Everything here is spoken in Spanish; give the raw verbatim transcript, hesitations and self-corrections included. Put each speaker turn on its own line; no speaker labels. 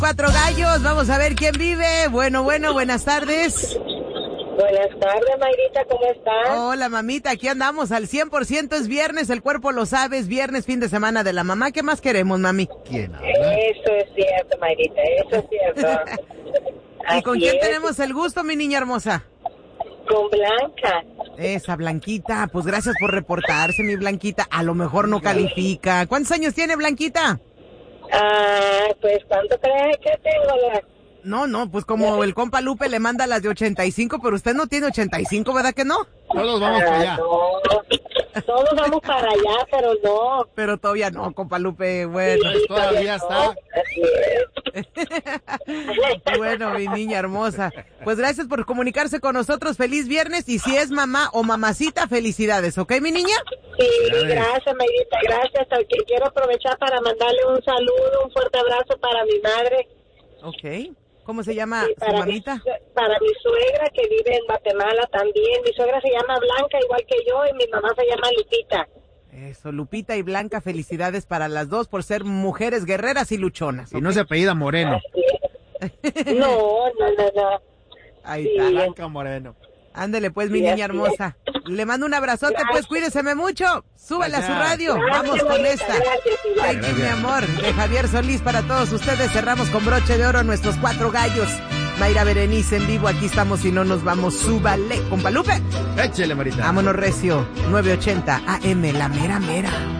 Cuatro gallos, vamos a ver quién vive. Bueno, bueno, buenas tardes.
Buenas tardes, Mayrita, ¿cómo estás?
Hola, mamita, aquí andamos al cien por ciento, es viernes, el cuerpo lo sabe, es viernes, fin de semana de la mamá. ¿Qué más queremos, mami?
¿Quién habla?
Eso es cierto, Mayrita, eso es cierto.
¿Y con
Así
quién
es.
tenemos el gusto, mi niña hermosa?
Con Blanca.
Esa, Blanquita, pues gracias por reportarse, mi Blanquita. A lo mejor no califica. ¿Cuántos años tiene Blanquita?
Ah, pues, ¿cuánto crees que tengo? La...
No, no, pues como el compa Lupe le manda las de ochenta y cinco, pero usted no tiene ochenta y cinco, ¿verdad que no?
Todos vamos para allá.
Ah, no, todos vamos para allá, pero no.
Pero todavía no, compa Lupe, bueno.
Pues todavía está.
Así es.
Bueno, mi niña hermosa. Pues gracias por comunicarse con nosotros. Feliz viernes. Y si es mamá o mamacita, felicidades, ¿ok, mi niña?
Sí, gracias, Mayrita, gracias. Que quiero aprovechar para mandarle un saludo, un fuerte abrazo para mi madre.
Ok. ¿Cómo se llama
Sí,
su
para
mamita?
Mi, para mi suegra que vive en Guatemala también. Mi suegra se llama Blanca, igual que yo, y mi mamá se llama Lupita.
Eso, Lupita y Blanca, felicidades para las dos por ser mujeres guerreras y luchonas.
Y
¿ok?
no se apellida Moreno.
No, no, no, no.
Ahí
Sí.
está.
Blanca Moreno.
Ándele pues, mi
Sí,
niña
así
hermosa. Le mando un abrazote,
Gracias.
pues cuídeseme mucho. Súbele a su
Gracias.
radio.
Gracias,
Vamos con
Mayrita,
esta.
gracias, igual.
Thank you, mi amor. De Javier Solís para todos ustedes. Cerramos con broche de oro nuestros cuatro gallos. Mayra Berenice en vivo. Aquí estamos y no nos vamos. Súbale. Compa Lupe.
Échele, Marita.
Vámonos recio. nueve ochenta A M, la mera mera.